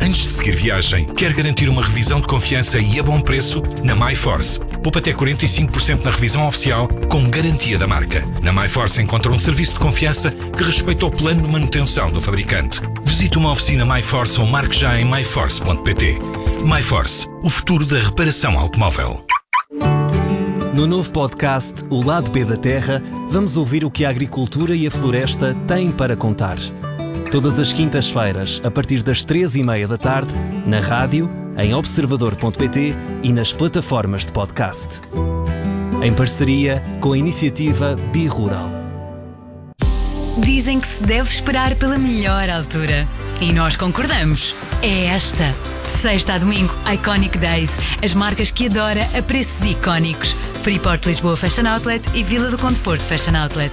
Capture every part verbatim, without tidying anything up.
Antes de seguir viagem, quer garantir uma revisão de confiança e a bom preço? Na MyForce, poupa até quarenta e cinco por cento na revisão oficial com garantia da marca. Na MyForce encontra um serviço de confiança que respeita o plano de manutenção do fabricante. Visite uma oficina MyForce ou marque já em my force ponto p t. MyForce, o futuro da reparação automóvel. No novo podcast O Lado B da Terra, vamos ouvir o que a agricultura e a floresta têm para contar. Todas as quintas-feiras, a partir das três e meia da tarde, na rádio, em observador ponto p t e nas plataformas de podcast. Em parceria com a iniciativa Bi-Rural. Dizem que se deve esperar pela melhor altura. E nós concordamos. É esta. De sexta a domingo, Iconic Days. As marcas que adora a preços icónicos. Freeport Lisboa Fashion Outlet e Vila do Conde Porto Fashion Outlet.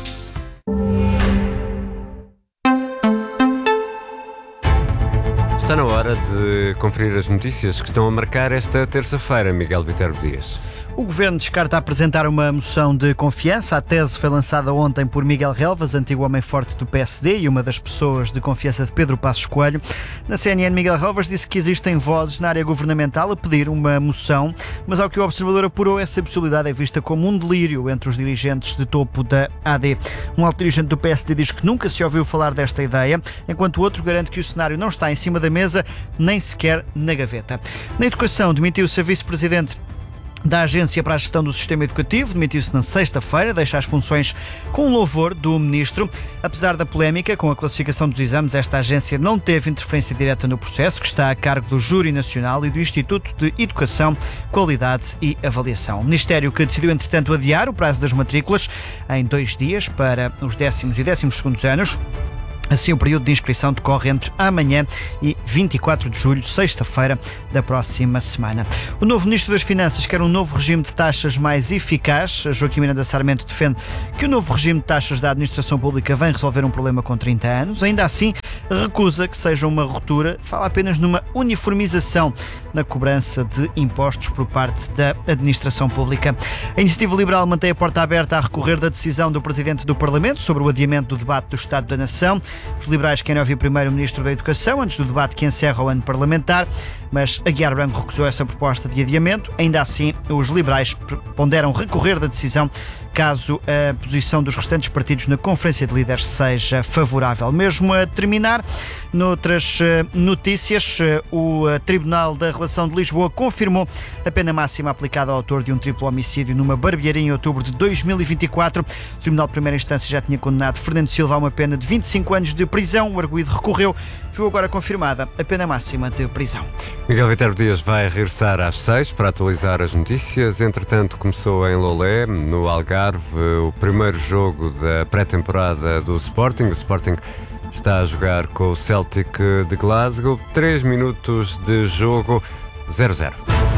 Está na hora de conferir as notícias que estão a marcar esta terça-feira, Miguel Viterbo Dias. O Governo descarta apresentar uma moção de confiança. A tese foi lançada ontem por Miguel Relvas, antigo homem forte do P S D e uma das pessoas de confiança de Pedro Passos Coelho. Na C N N, Miguel Relvas disse que existem vozes na área governamental a pedir uma moção, mas ao que o Observador apurou, essa possibilidade é vista como um delírio entre os dirigentes de topo da A D. Um alto dirigente do P S D diz que nunca se ouviu falar desta ideia, enquanto o outro garante que o cenário não está em cima da mesa, nem sequer na gaveta. Na educação, demitiu-se a vice-presidente da Agência para a Gestão do Sistema Educativo, demitiu-se na sexta-feira, deixa as funções com louvor do Ministro. Apesar da polémica com a classificação dos exames, esta agência não teve interferência direta no processo, que está a cargo do Júri Nacional e do Instituto de Educação, Qualidade e Avaliação. O Ministério que decidiu, entretanto, adiar o prazo das matrículas em dois dias para os décimos e décimos segundos anos. Assim, o período de inscrição decorre entre amanhã e vinte e quatro de julho, sexta-feira da próxima semana. O novo Ministro das Finanças quer um novo regime de taxas mais eficaz. Joaquim Miranda Sarmento defende que o novo regime de taxas da administração pública vem resolver um problema com trinta anos. Ainda assim, recusa que seja uma ruptura, fala apenas numa uniformização na cobrança de impostos por parte da administração pública. A Iniciativa Liberal mantém a porta aberta a recorrer da decisão do Presidente do Parlamento sobre o adiamento do debate do Estado da Nação. Os liberais querem ouvir primeiro o Ministro da Educação antes do debate que encerra o ano parlamentar, mas Aguiar Branco recusou essa proposta de adiamento. Ainda assim, os liberais ponderam recorrer da decisão caso a posição dos restantes partidos na Conferência de Líderes seja favorável. Mesmo a terminar, noutras notícias, o Tribunal da Relação de Lisboa confirmou a pena máxima aplicada ao autor de um triplo homicídio numa barbearia em outubro de dois mil e vinte e quatro. O Tribunal de Primeira Instância já tinha condenado Fernando Silva a uma pena de vinte e cinco anos de prisão. O arguido recorreu, viu agora confirmada a pena máxima de prisão. Miguel Viterbo Dias vai regressar às seis para atualizar as notícias. Entretanto, começou em Lolé, no Algarve, o primeiro jogo da pré-temporada do Sporting. O Sporting está a jogar com o Celtic de Glasgow. Três minutos de jogo, zero a zero.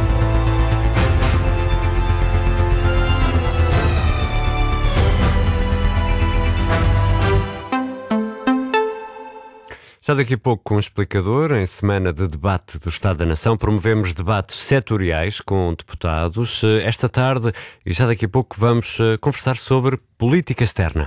Já daqui a pouco, com um explicador, em semana de debate do Estado da Nação, promovemos debates setoriais com deputados. Esta tarde, e já daqui a pouco, vamos conversar sobre política externa.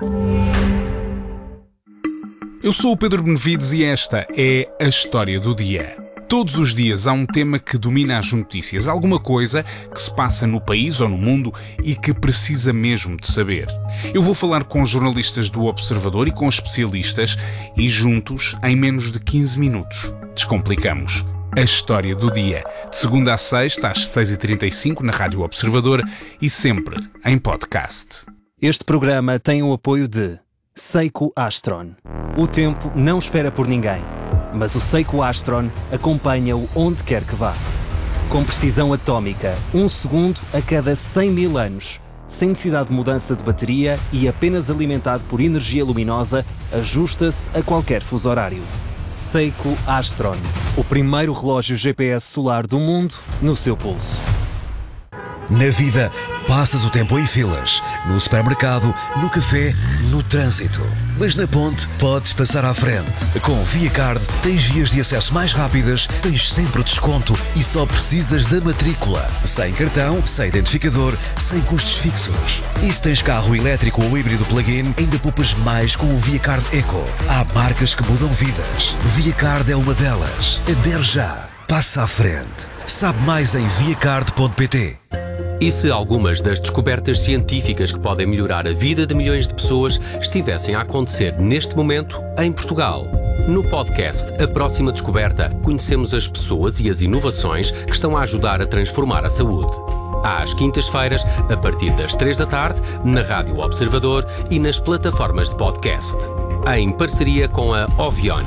Eu sou o Pedro Benevides e esta é a História do Dia. Todos os dias há um tema que domina as notícias, alguma coisa que se passa no país ou no mundo e que precisa mesmo de saber. Eu vou falar com jornalistas do Observador e com especialistas e juntos, em menos de quinze minutos, descomplicamos a História do Dia. De segunda a sexta, às seis e trinta e cinco, na Rádio Observador e sempre em podcast. Este programa tem o apoio de Seiko Astron. O tempo não espera por ninguém, mas o Seiko Astron acompanha-o onde quer que vá. Com precisão atómica, um segundo a cada cem mil anos, sem necessidade de mudança de bateria e apenas alimentado por energia luminosa, ajusta-se a qualquer fuso horário. Seiko Astron, o primeiro relógio G P S solar do mundo no seu pulso. Na vida, passas o tempo em filas, no supermercado, no café, no trânsito. Mas na ponte, podes passar à frente. Com ViaCard, tens vias de acesso mais rápidas, tens sempre desconto e só precisas da matrícula. Sem cartão, sem identificador, sem custos fixos. E se tens carro elétrico ou híbrido plug-in, ainda poupas mais com o ViaCard Eco. Há marcas que mudam vidas. ViaCard é uma delas. Adere já. Passa à frente. Sabe mais em viacard ponto pt. E se algumas das descobertas científicas que podem melhorar a vida de milhões de pessoas estivessem a acontecer neste momento em Portugal? No podcast A Próxima Descoberta, conhecemos as pessoas e as inovações que estão a ajudar a transformar a saúde. Às quintas-feiras, a partir das três da tarde, na Rádio Observador e nas plataformas de podcast. Em parceria com a Ovion.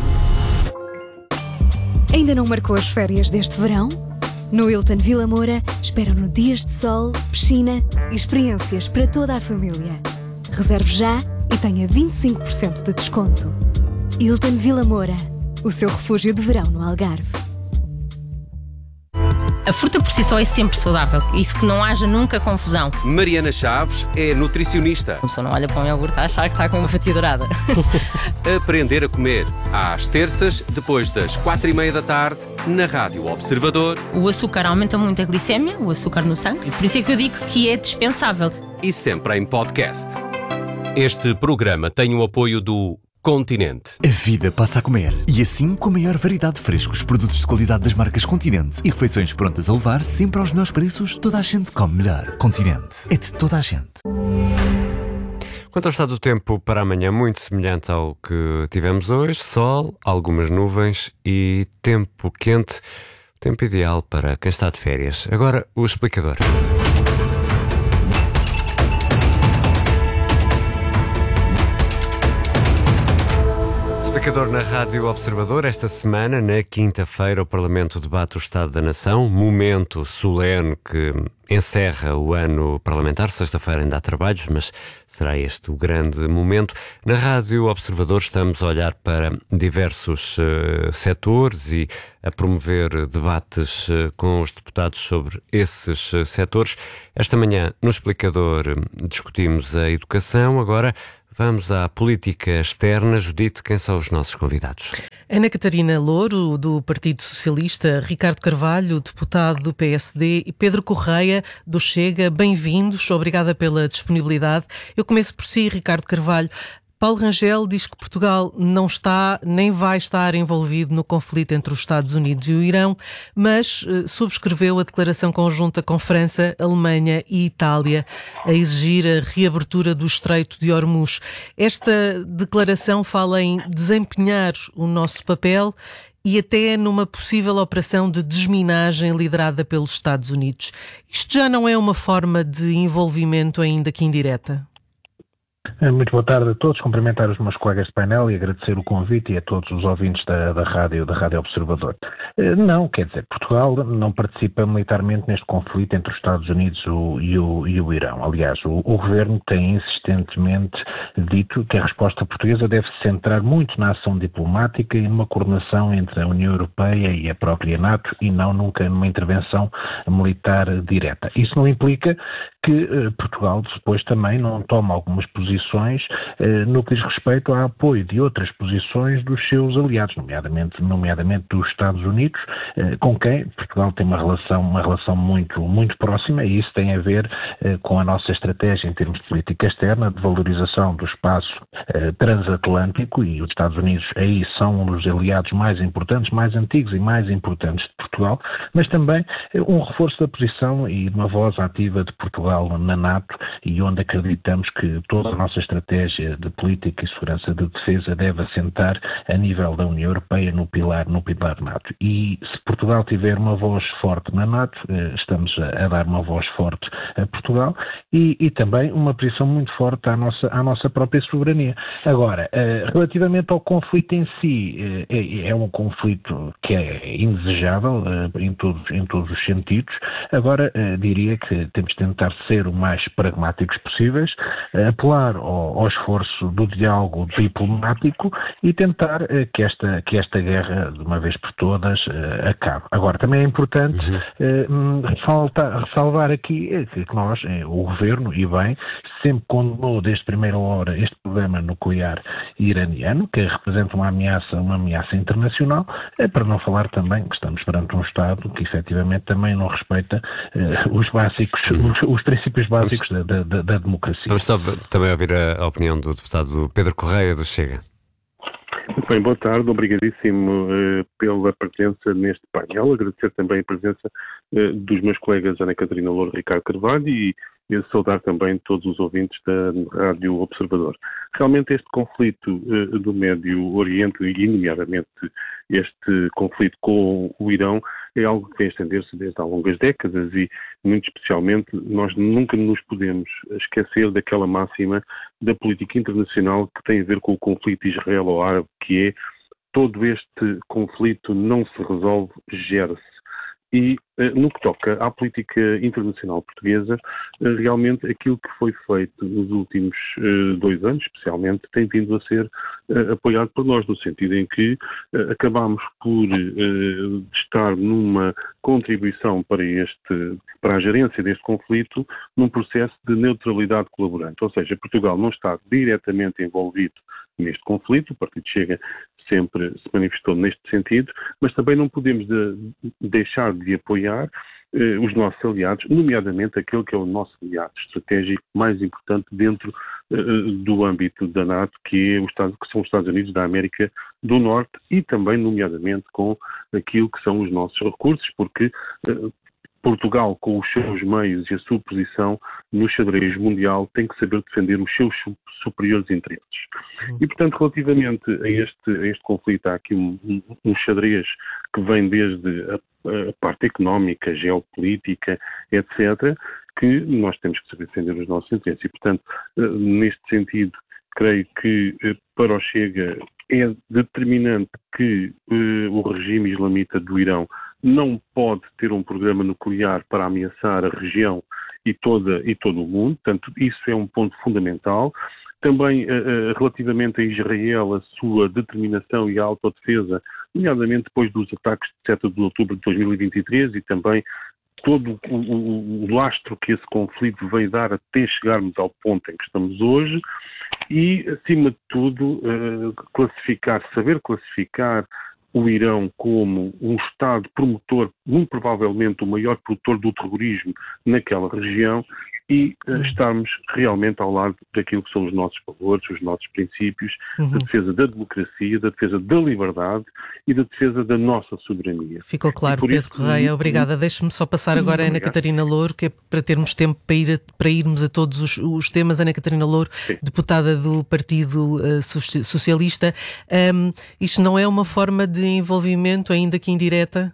Ainda não marcou as férias deste verão? No Hilton Vila Moura, esperam-no dias de sol, piscina e experiências para toda a família. Reserve já e tenha vinte e cinco por cento de desconto. Hilton Vila Moura, o seu refúgio de verão no Algarve. A fruta por si só é sempre saudável, isso que não haja nunca confusão. Mariana Chaves é nutricionista. A pessoa não olha para um iogurte a achar que está com uma fatia dourada. Aprender a comer, às terças, depois das quatro e meia da tarde, na Rádio Observador. O açúcar aumenta muito a glicémia, o açúcar no sangue, por isso é que eu digo que é dispensável. E sempre em podcast. Este programa tem o apoio do Continente. A vida passa a comer. E assim, com a maior variedade de frescos, produtos de qualidade das marcas Continente e refeições prontas a levar, sempre aos melhores preços, toda a gente come melhor. Continente. É de toda a gente. Quanto ao estado do tempo para amanhã, muito semelhante ao que tivemos hoje. Sol, algumas nuvens e tempo quente. Tempo ideal para quem está de férias. Agora, o explicador. Explicador na Rádio Observador. Esta semana, na quinta-feira, o Parlamento debate o Estado da Nação, momento solene que encerra o ano parlamentar. Sexta-feira ainda há trabalhos, mas será este o grande momento. Na Rádio Observador estamos a olhar para diversos uh, setores e a promover debates uh, com os deputados sobre esses uh, setores. Esta manhã, no Explicador, discutimos a educação. Agora vamos à política externa. Judite, quem são os nossos convidados? Ana Catarina Louro, do Partido Socialista, Ricardo Carvalho, deputado do P S D, e Pedro Correia, do Chega. Bem-vindos, obrigada pela disponibilidade. Eu começo por si, Ricardo Carvalho. Paulo Rangel diz que Portugal não está nem vai estar envolvido no conflito entre os Estados Unidos e o Irão, mas eh, subscreveu a declaração conjunta com França, Alemanha e Itália a exigir a reabertura do Estreito de Hormuz. Esta declaração fala em desempenhar o nosso papel e até numa possível operação de desminagem liderada pelos Estados Unidos. Isto já não é uma forma de envolvimento, ainda que indireta? Muito boa tarde a todos, cumprimentar os meus colegas de painel e agradecer o convite e a todos os ouvintes da, da, rádio, da Rádio Observador. Não, quer dizer, Portugal não participa militarmente neste conflito entre os Estados Unidos o, e, o, e o Irão. Aliás, o, o Governo tem insistentemente dito que a resposta portuguesa deve se centrar muito na ação diplomática e numa coordenação entre a União Europeia e a própria NATO e não nunca numa intervenção militar direta. Isso não implica que eh, Portugal depois também não toma algumas posições eh, no que diz respeito ao apoio de outras posições dos seus aliados, nomeadamente, nomeadamente dos Estados Unidos, eh, com quem Portugal tem uma relação, uma relação muito, muito próxima, e isso tem a ver eh, com a nossa estratégia em termos de política externa, de valorização do espaço eh, transatlântico, e os Estados Unidos aí são um dos aliados mais importantes, mais antigos e mais importantes de Portugal, mas também eh, um reforço da posição e uma voz ativa de Portugal na NATO, e onde acreditamos que toda a nossa estratégia de política e segurança de defesa deve assentar a nível da União Europeia no pilar, no pilar NATO. E se Portugal tiver uma voz forte na NATO, estamos a, a dar uma voz forte a Portugal e, e também uma posição muito forte à nossa, à nossa própria soberania. Agora, relativamente ao conflito em si, é, é um conflito que é indesejável em todos, em todos os sentidos. Agora, diria que temos de tentar ser o mais pragmáticos possíveis, apelar ao, ao esforço do diálogo diplomático e tentar que esta, que esta guerra, de uma vez por todas, mas uh, acabe. Agora, também é importante uhum. uh, ressaltar, ressalvar aqui que nós, o Governo, e bem, sempre condenou desde a primeira hora este programa nuclear iraniano, que representa uma ameaça, uma ameaça internacional, é para não falar também que estamos perante um Estado que efetivamente também não respeita uh, os básicos, os, os princípios básicos Vamos, da, da, da democracia. Vamos só também ouvir a, a opinião do deputado Pedro Correia do Chega. Muito bem, boa tarde, obrigadíssimo uh, pela presença neste painel, agradecer também a presença uh, dos meus colegas Ana Catarina Louro e Ricardo Carvalho e, e saudar também todos os ouvintes da Rádio Observador. Realmente este conflito uh, do Médio Oriente e nomeadamente este conflito com o Irão é algo que vem a estender-se desde há longas décadas e, muito especialmente, nós nunca nos podemos esquecer daquela máxima da política internacional que tem a ver com o conflito israelo-árabe, que é todo este conflito não se resolve, gera-se. E, no que toca à política internacional portuguesa, realmente aquilo que foi feito nos últimos dois anos, especialmente, tem vindo a ser apoiado por nós, no sentido em que acabámos por estar numa contribuição para, este, para a gerência deste conflito num processo de neutralidade colaborante. Ou seja, Portugal não está diretamente envolvido neste conflito, o Partido Chega sempre se manifestou neste sentido, mas também não podemos de, deixar de apoiar eh, os nossos aliados, nomeadamente aquele que é o nosso aliado estratégico mais importante dentro eh, do âmbito da NATO, que, é o Estado, que são os Estados Unidos da América do Norte e também, nomeadamente, com aquilo que são os nossos recursos, porque eh, Portugal, com os seus meios e a sua posição no xadrez mundial, tem que saber defender os seus superiores interesses. E, portanto, relativamente a este, a este conflito, há aqui um, um, um xadrez que vem desde a, a parte económica, geopolítica, etcétera, que nós temos que saber defender os nossos interesses. E, portanto, neste sentido, creio que para o Chega é determinante que uh, o regime islamita do Irão não pode ter um programa nuclear para ameaçar a região e, toda, e todo o mundo. Portanto, isso é um ponto fundamental. Também, uh, uh, relativamente a Israel, a sua determinação e a autodefesa, nomeadamente depois dos ataques de sete de outubro de dois mil e vinte e três e também todo o, o, o lastro que esse conflito veio dar até chegarmos ao ponto em que estamos hoje e, acima de tudo, uh, classificar, saber classificar o Irão como um Estado promotor, muito provavelmente o maior produtor do terrorismo naquela região e uh, estarmos realmente ao lado daquilo que são os nossos valores, os nossos princípios, uhum. da defesa da democracia, da defesa da liberdade e da defesa da nossa soberania. Ficou claro, Pedro isso, Correia, obrigada. Deixe-me só passar agora a Ana Catarina Louro, que é para termos tempo para, ir a, para irmos a todos os, os temas. Ana Catarina Louro, Sim. deputada do Partido uh, Socialista. Um, isto não é uma forma de envolvimento, ainda que indireta?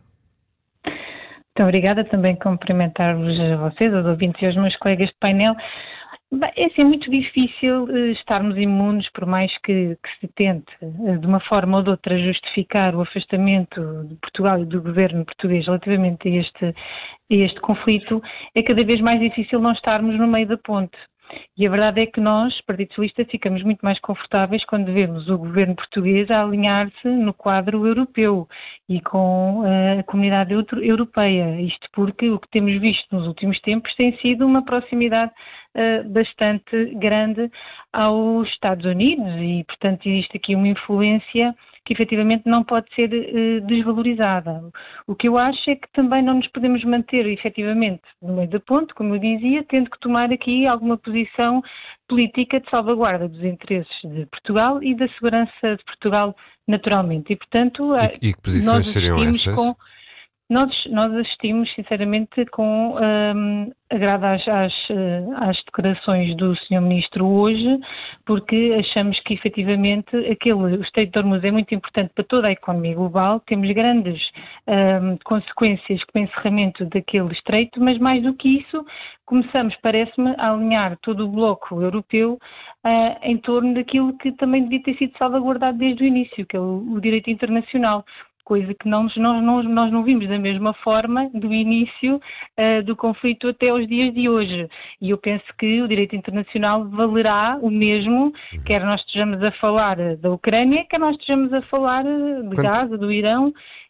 Muito obrigada, também cumprimentar-vos a vocês, aos ouvintes e aos meus colegas de painel. É assim, muito difícil uh, estarmos imunes, por mais que, que se tente, uh, de uma forma ou de outra, justificar o afastamento de Portugal e do governo português relativamente a este, a este conflito, é cada vez mais difícil não estarmos no meio da ponte. E a verdade é que nós, Partido Socialista, ficamos muito mais confortáveis quando vemos o governo português a alinhar-se no quadro europeu e com uh, a comunidade europeia. Isto porque o que temos visto nos últimos tempos tem sido uma proximidade uh, bastante grande aos Estados Unidos e, portanto, existe aqui uma influência que efetivamente não pode ser uh, desvalorizada. O que eu acho é que também não nos podemos manter efetivamente no meio da ponte, como eu dizia, tendo que tomar aqui alguma posição política de salvaguarda dos interesses de Portugal e da segurança de Portugal naturalmente. E, portanto, e, e que posições seriam essas? Com, nós, nós assistimos, sinceramente, com um, agrado às, às, às declarações do senhor Ministro hoje, porque achamos que, efetivamente, aquele, o Estreito de Hormuz é muito importante para toda a economia global, temos grandes um, consequências com o encerramento daquele estreito, mas mais do que isso, começamos, parece-me, a alinhar todo o bloco europeu uh, em torno daquilo que também devia ter sido salvaguardado desde o início, que é o, o direito internacional. Coisa que não, nós, nós, nós não vimos da mesma forma do início uh, do conflito até os dias de hoje. E eu penso que o direito internacional valerá o mesmo, quer nós estejamos a falar da Ucrânia, quer nós estejamos a falar de Gaza, do Irão,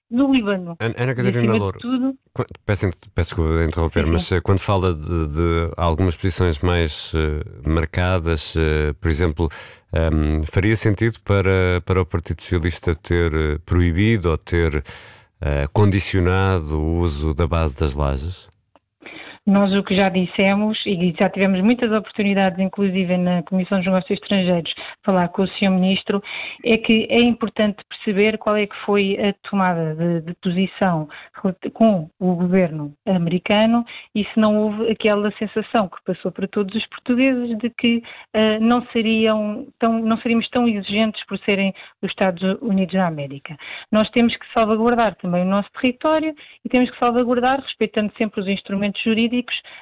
do Líbano. Ana Catarina Louro, tudo... peço, peço desculpa de interromper, sim, mas quando fala de, de algumas posições mais uh, marcadas, uh, por exemplo, um, faria sentido para, para o Partido Socialista ter uh, proibido ou ter uh, condicionado o uso da base das lajes? Nós o que já dissemos, e já tivemos muitas oportunidades, inclusive na Comissão dos Negócios Estrangeiros, falar com o senhor Ministro, é que é importante perceber qual é que foi a tomada de, de posição com o governo americano e se não houve aquela sensação que passou para todos os portugueses de que uh, não, seriam tão, não seríamos tão exigentes por serem dos Estados Unidos da América. Nós temos que salvaguardar também o nosso território e temos que salvaguardar, respeitando sempre os instrumentos jurídicos,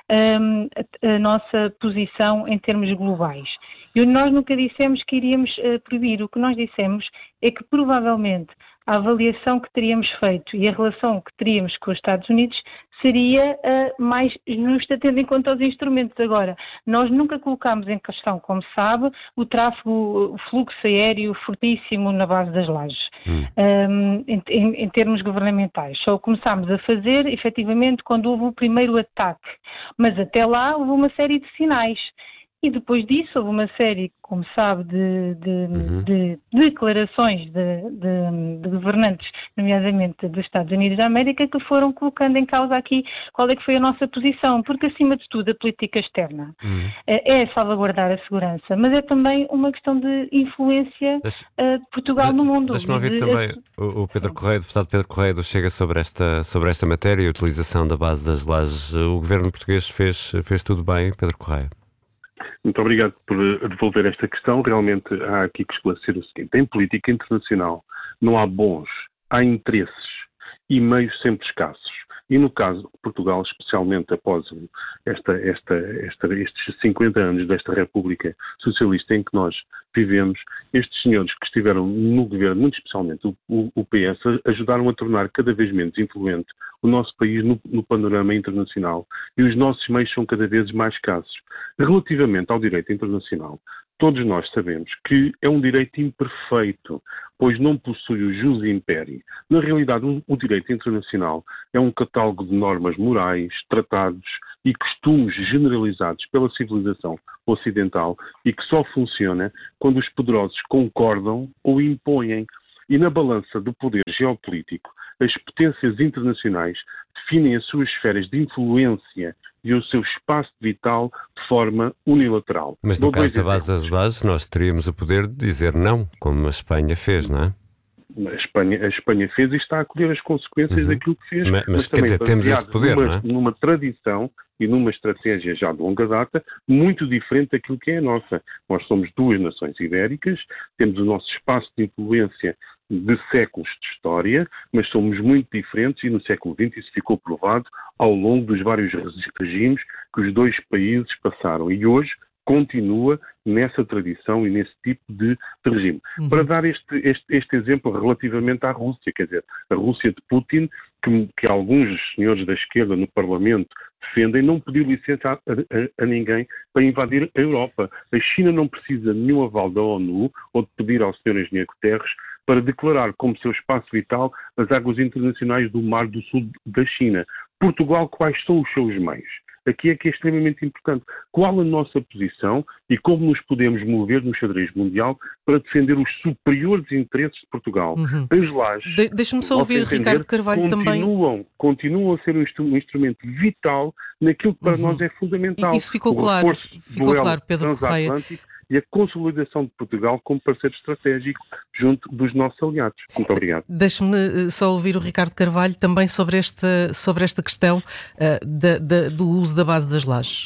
Um, a, a nossa posição em termos globais. E nós nunca dissemos que iríamos uh, proibir. O que nós dissemos é que provavelmente a avaliação que teríamos feito e a relação que teríamos com os Estados Unidos seria uh, mais justa, tendo em conta os instrumentos. Agora, nós nunca colocámos em questão, como sabe, o tráfego, o fluxo aéreo fortíssimo na base das lajes, hum. um, em, em, em termos governamentais. Só começámos a fazer, efetivamente, quando houve o primeiro ataque. Mas até lá houve uma série de sinais. E depois disso houve uma série, como sabe, de, de, uhum. de declarações de, de, de governantes, nomeadamente dos Estados Unidos da América, que foram colocando em causa aqui qual é que foi a nossa posição, porque acima de tudo a política externa uhum. é salvaguardar a segurança, mas é também uma questão de influência Deixe, de Portugal de, no mundo. Deixa-me ouvir de, também de, o, o Pedro Correia, o deputado Pedro Correia do Chega sobre esta, sobre esta matéria e a utilização da base das lajes. O governo português fez, fez tudo bem, Pedro Correia? Muito obrigado por devolver esta questão. Realmente há aqui que esclarecer o seguinte. Em política internacional não há bons, há interesses e meios sempre escassos. E no caso de Portugal, especialmente após esta, esta, esta, estes cinquenta anos desta República Socialista em que nós vivemos, estes senhores que estiveram no governo, muito especialmente o, o, o P S, ajudaram a tornar cada vez menos influente o nosso país no, no panorama internacional e os nossos meios são cada vez mais escassos. Relativamente ao direito internacional, todos nós sabemos que é um direito imperfeito, pois não possui o jus imperi. Na realidade, o direito internacional é um catálogo de normas morais, tratados e costumes generalizados pela civilização ocidental e que só funciona quando os poderosos concordam ou impõem. E na balança do poder geopolítico, as potências internacionais definem as suas esferas de influência e o seu espaço vital de forma unilateral. Mas no caso da base das lajes, nós teríamos o poder de dizer não, como a Espanha fez, não é? A Espanha, a Espanha fez e está a colher as consequências uhum. daquilo que fez. Mas, mas, mas quer dizer, temos esse poder, numa, não é? Numa tradição e numa estratégia já de longa data, muito diferente daquilo que é a nossa. Nós somos duas nações ibéricas, temos o nosso espaço de influência de séculos de história, mas somos muito diferentes e no século vinte isso ficou provado ao longo dos vários regimes que os dois países passaram. E hoje continua nessa tradição e nesse tipo de, de regime. Uhum. Para dar este, este, este exemplo relativamente à Rússia, quer dizer, a Rússia de Putin, que, que alguns senhores da esquerda no Parlamento defendem, não pediu licença a, a, a ninguém para invadir a Europa. A China não precisa de nenhum aval da ONU ou de pedir ao senhor Engenheiro Guterres para declarar como seu espaço vital as águas internacionais do Mar do Sul da China. Portugal, quais são os seus meios? Aqui é que é extremamente importante. Qual a nossa posição e como nos podemos mover no xadrez mundial para defender os superiores interesses de Portugal? Uhum. As lajes, de Deixa-me só ouvir entender, Ricardo Carvalho continuam, também. Continuam a ser um, instru um instrumento vital naquilo que para uhum. nós é fundamental. Isso ficou claro, ficou claro, Pedro Correia. E a consolidação de Portugal como parceiro estratégico junto dos nossos aliados. Muito obrigado. Deixe-me só ouvir o Ricardo Carvalho também sobre esta, sobre esta questão uh, da, da, do uso da base das lajes.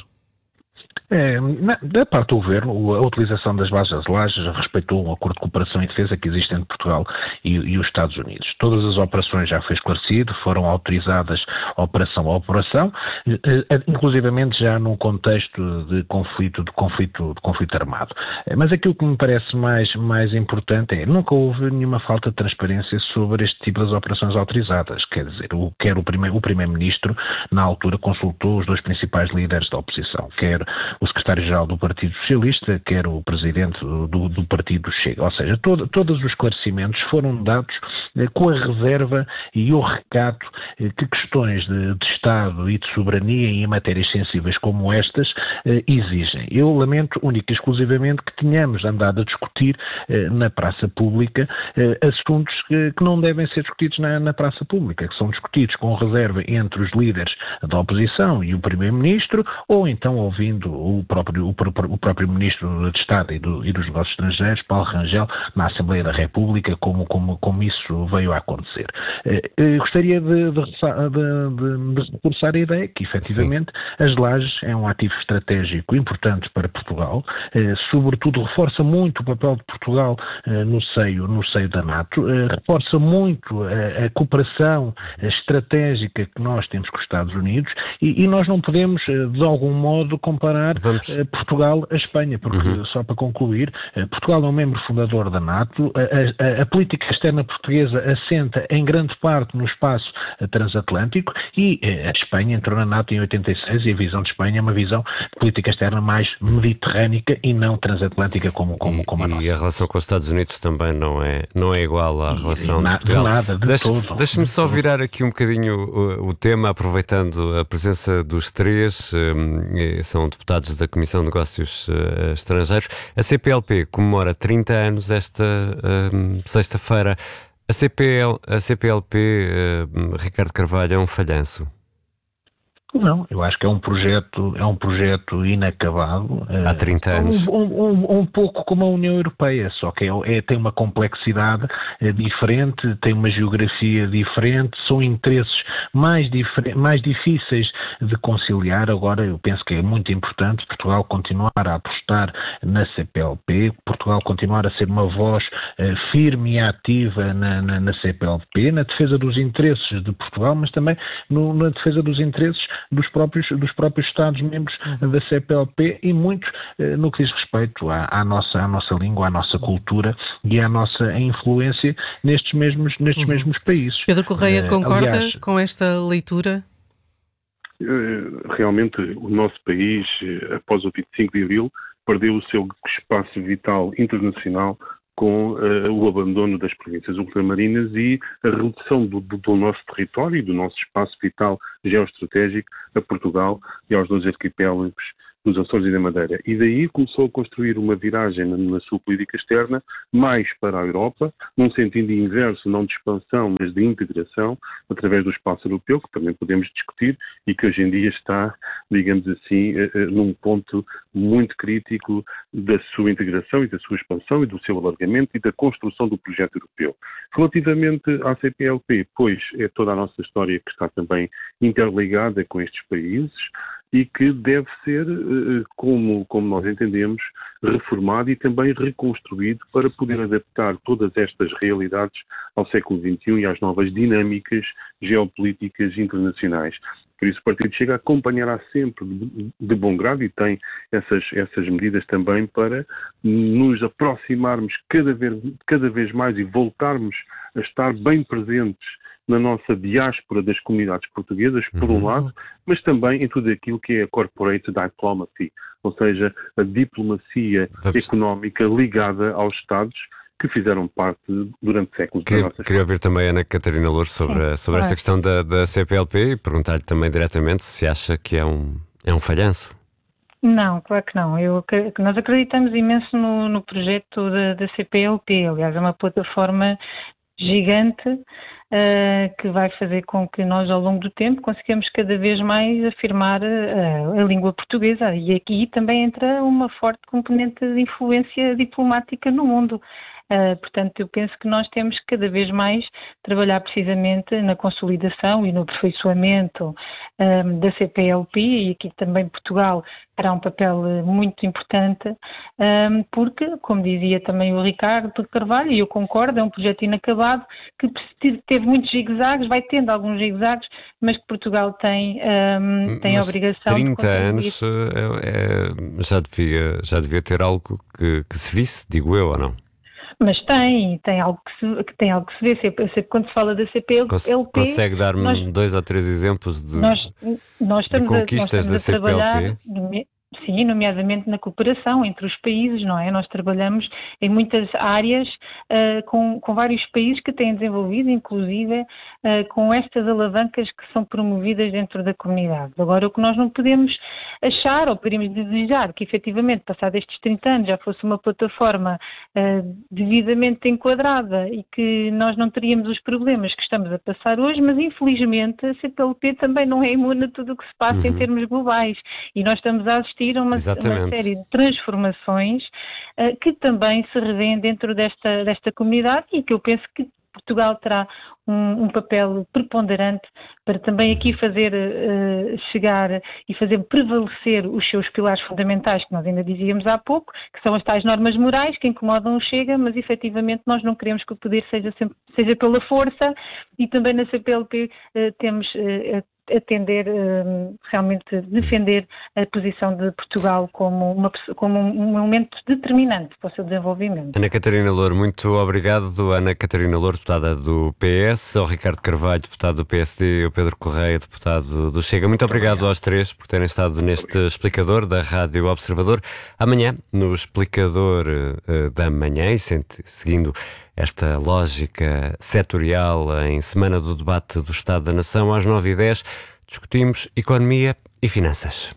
É, na, da parte do Governo, a utilização das bases das lajes respeitou um acordo de cooperação e defesa que existe entre Portugal e, e os Estados Unidos. Todas as operações já foi esclarecido, foram autorizadas operação a operação, inclusivamente já num contexto de conflito, de conflito, de conflito armado. Mas aquilo que me parece mais, mais importante é, nunca houve nenhuma falta de transparência sobre este tipo de operações autorizadas. Quer dizer, o, quer o, primeiro, o Primeiro-Ministro, na altura, consultou os dois principais líderes da oposição, quer o secretário-geral do Partido Socialista, quer o presidente do, do Partido Chega. Ou seja, todo, todos os esclarecimentos foram dados com a reserva e o recato que questões de, de Estado e de soberania em matérias sensíveis como estas exigem. Eu lamento única e exclusivamente que tenhamos andado a discutir na praça pública assuntos que, que não devem ser discutidos na, na praça pública, que são discutidos com reserva entre os líderes da oposição e o Primeiro-Ministro, ou então ouvindo o próprio, o, o próprio Ministro de Estado e, do, e dos Negócios Estrangeiros, Paulo Rangel, na Assembleia da República, como, como, como isso veio a acontecer. Eu gostaria de, de, de, de reforçar a ideia que, efetivamente, Sim. as lajes é um ativo estratégico importante para Portugal, sobretudo reforça muito o papel de Portugal no seio, no seio da NATO, reforça muito a, a cooperação estratégica que nós temos com os Estados Unidos e, e nós não podemos, de algum modo, comparar Vamos. Portugal a Espanha, porque, uhum. só para concluir, Portugal é um membro fundador da NATO, a, a, a política externa portuguesa assenta em grande parte no espaço transatlântico e a Espanha entrou na NATO em oitenta e seis e a visão de Espanha é uma visão de política externa mais mediterrânica e não transatlântica como, como, como a nossa. E a relação com os Estados Unidos também não é, não é igual à relação na, de Portugal. De nada, de Deixe, todo. Deixe-me só virar aqui um bocadinho o, o tema, aproveitando a presença dos três, um, são deputados da Comissão de Negócios uh, Estrangeiros. A C P L P comemora trinta anos esta um, sexta-feira. A C P L, a C P L P, uh, Ricardo Carvalho, é um falhanço? Não, eu acho que é um projeto, é um projeto inacabado. Há trinta anos. Um, um, um pouco como a União Europeia, só que é, é, tem uma complexidade é, diferente, tem uma geografia diferente, são interesses mais, mais difíceis de conciliar. Agora, eu penso que é muito importante Portugal continuar a apostar na C P L P, Portugal continuar a ser uma voz é, firme e ativa na, na, na C P L P, na defesa dos interesses de Portugal, mas também no, na defesa dos interesses dos próprios, dos próprios Estados-membros uhum. da C P L P e muito eh, no que diz respeito à, à, nossa, à nossa língua, à nossa cultura e à nossa influência nestes mesmos, nestes uhum. mesmos países. Pedro Correia, uh, concorda aliás, com esta leitura? Realmente o nosso país, após o vinte e cinco de abril, perdeu o seu espaço vital internacional com uh, o abandono das províncias ultramarinas e a redução do, do, do nosso território e do nosso espaço vital geoestratégico a Portugal e aos dois arquipélagos dos Açores e da Madeira. E daí começou a construir uma viragem na, na sua política externa mais para a Europa, num sentido inverso, não de expansão, mas de integração, através do espaço europeu, que também podemos discutir e que hoje em dia está, digamos assim, num ponto muito crítico da sua integração e da sua expansão e do seu alargamento e da construção do projeto europeu. Relativamente à C P L P, pois é toda a nossa história que está também interligada com estes países, e que deve ser, como, como nós entendemos, reformado e também reconstruído para poder adaptar todas estas realidades ao século vinte e um e às novas dinâmicas geopolíticas internacionais. Por isso o Partido Chega acompanhará sempre de, de bom grado e tem essas, essas medidas também para nos aproximarmos cada vez, cada vez mais e voltarmos a estar bem presentes na nossa diáspora das comunidades portuguesas, por um lado, mas também em tudo aquilo que é a corporate diplomacy, ou seja, a diplomacia Vamos. económica ligada aos Estados que fizeram parte durante séculos. Queria, da nossa queria ouvir também a Ana Catarina Loures sobre, sobre esta questão da, da C P L P e perguntar-lhe também diretamente se acha que é um, é um falhanço. Não, claro que não. Eu, nós acreditamos imenso no, no projeto da, da C P L P. Aliás, é uma plataforma gigante uh, que vai fazer com que nós, ao longo do tempo, consigamos cada vez mais afirmar uh, a língua portuguesa. E aqui também entra uma forte componente de influência diplomática no mundo. Uh, portanto, eu penso que nós temos que cada vez mais trabalhar precisamente na consolidação e no aperfeiçoamento um, da C P L P, e aqui também Portugal terá um papel muito importante, um, porque, como dizia também o Ricardo Carvalho, e eu concordo, é um projeto inacabado que teve muitos zigue-zagues, vai tendo alguns zigue-zagues, mas que Portugal tem, um, tem a obrigação trinta de contribuir. anos é, é, já, devia, já devia ter algo que, que se visse, digo eu, ou não? Mas tem, tem algo que se, que tem algo que se vê. Sempre, quando se fala da C P L P... Cons- consegue dar-me nós, dois ou três exemplos de, nós, nós estamos de conquistas a, nós estamos da a C P L P? No, sim, nomeadamente na cooperação entre os países, não é? Nós trabalhamos em muitas áreas uh, com, com vários países que têm desenvolvido, inclusive uh, com estas alavancas que são promovidas dentro da comunidade. Agora, o que nós não podemos achar ou poderíamos desejar que efetivamente, passados estes trinta anos, já fosse uma plataforma uh, devidamente enquadrada e que nós não teríamos os problemas que estamos a passar hoje, mas infelizmente a C P L P também não é imune a tudo o que se passa uhum. em termos globais e nós estamos a assistir a uma, uma série de transformações uh, que também se revêem dentro desta, desta comunidade e que eu penso que Portugal terá um, um papel preponderante para também aqui fazer uh, chegar e fazer prevalecer os seus pilares fundamentais, que nós ainda dizíamos há pouco, que são as tais normas morais que incomodam o Chega, mas efetivamente nós não queremos que o poder seja, sempre, seja pela força e também na C P L P uh, temos uh, atender, realmente defender a posição de Portugal como, uma, como um elemento determinante para o seu desenvolvimento. Ana Catarina Louro, muito obrigado. Ana Catarina Louro, deputada do P S, ao Ricardo Carvalho, deputado do P S D, e ao Pedro Correia, deputado do Chega. Muito obrigado aos três por terem estado neste explicador da Rádio Observador. Amanhã, no explicador uh, da manhã, e seguindo esta lógica setorial em semana do debate do Estado da Nação, às nove e dez, discutimos economia e finanças.